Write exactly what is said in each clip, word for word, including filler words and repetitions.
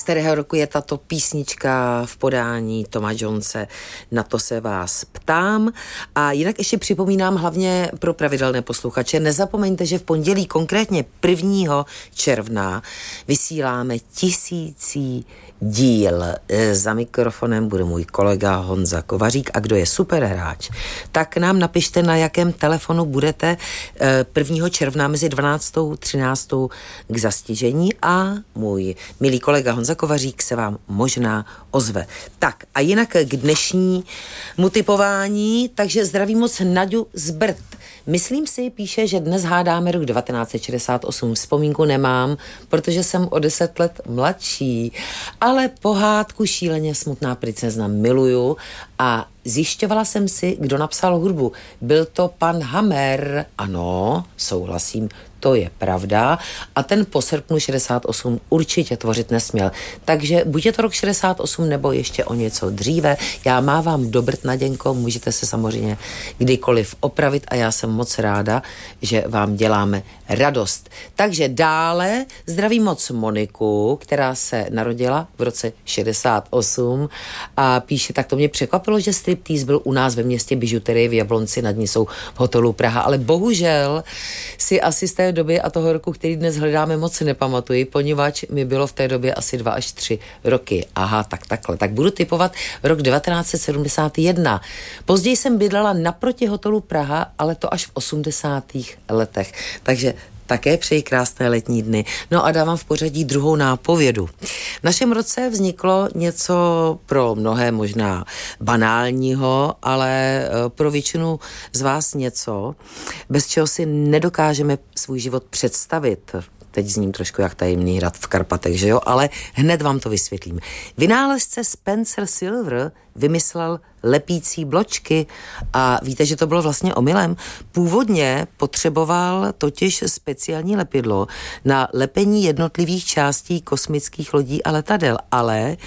starého roku je tato písnička v podání Toma Jonese, Na to se vás ptám. A jinak ještě připomínám hlavně pro pravidelné posluchače, nezapomeňte, že v pondělí, konkrétně prvního června, vysíláme tisící díl. Za mikrofonem bude můj kolega Honza Kovařík a kdo je super hráč, tak nám napište, na jakém telefonu budete prvního června mezi dvanáctou a třináctou k zastižení a můj milý kolega Honza Kovařík se vám možná ozve. Tak a jinak k dnešnímu typování, takže zdravím moc Naďu z Brd. Myslím si, píše, že dnes hádáme rok devatenáct set šedesát osm. Vzpomínku nemám, protože jsem o deset let mladší, ale pohádku Šíleně smutná princezna miluju a zjišťovala jsem si, kdo napsal hudbu. Byl to pan Hammer. Ano, souhlasím, to je pravda. A ten po srpnu šedesát osm určitě tvořit nesměl. Takže buď je to rok šedesát osm, nebo ještě o něco dříve. Já mávám do Brd, Naděnko, můžete se samozřejmě kdykoliv opravit a já jsem moc ráda, že vám děláme radost. Takže dále zdravím moc Moniku, která se narodila v roce šedesát osm a píše, tak to mě překvapilo, že striptease byl u nás ve městě bižuterie v Jablonci nad Nisou v hotelu Praha, ale bohužel si asi z té doby a toho roku, který dnes hledáme, moc nepamatuji, poněvadž mi bylo v té době asi dva až tři roky. Aha, tak takhle. Tak budu typovat rok devatenáct set sedmdesát jedna. Později jsem bydlela naproti hotelu Praha, ale to až v osmdesátých letech. Takže také přeji krásné letní dny. No a dávám v pořadí druhou nápovědu. V našem roce vzniklo něco pro mnohé možná banálního, ale pro většinu z vás něco, bez čeho si nedokážeme svůj život představit. Teď zním trošku jak tajemný hrad v Karpatech, že jo? Ale hned vám to vysvětlím. Vynálezce Spencer Silver vymyslel lepící bločky a víte, že to bylo vlastně omylem. Původně potřeboval totiž speciální lepidlo na lepení jednotlivých částí kosmických lodí a letadel, ale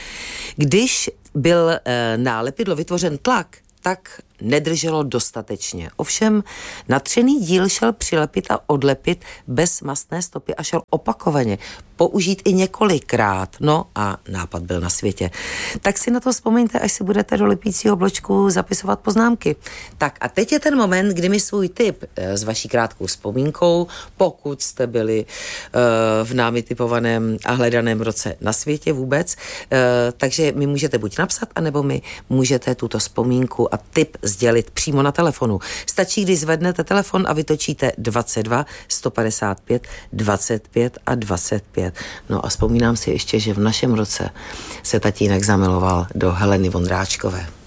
když byl e, na lepidlo vytvořen tlak, tak nedrželo dostatečně. Ovšem natřený díl šel přilepit a odlepit bez mastné stopy a šel opakovaně použít i několikrát. No a nápad byl na světě. Tak si na to vzpomeňte, až si budete do lepícího bločku zapisovat poznámky. Tak a teď je ten moment, kdy mi svůj tip s vaší krátkou vzpomínkou, pokud jste byli uh, v námi typovaném a hledaném roce na světě vůbec, uh, takže mi můžete buď napsat, anebo mi můžete tuto vzpomínku a tip sdělit přímo na telefonu. Stačí, když zvednete telefon a vytočíte dvacet dva, sto padesát pět, dvacet pět a dvacet pět. No a vzpomínám si ještě, že v našem roce se tatínek zamiloval do Heleny Vondráčkové.